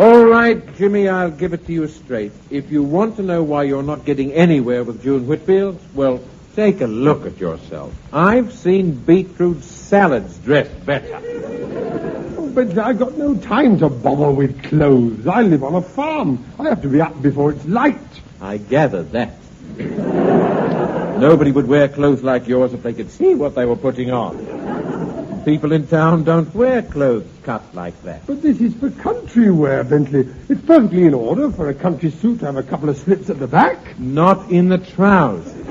All right, Jimmy, I'll give it to you straight. If you want to know why you're not getting anywhere with June Whitfield, well, take a look at yourself. I've seen beetroot salads dressed better. Oh, but I've got no time to bother with clothes. I live on a farm. I have to be up before it's light. I gathered that. Nobody would wear clothes like yours if they could see what they were putting on. People in town don't wear clothes cut like that. But this is for country wear, Bentley. It's perfectly in order for a country suit to have a couple of slits at the back. Not in the trousers.